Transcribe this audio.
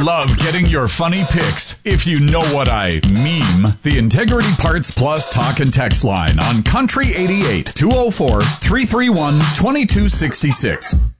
love getting your funny pics, if you know what I meme. The Integrity Parts Plus talk and text line on Country 88 204-331-2266.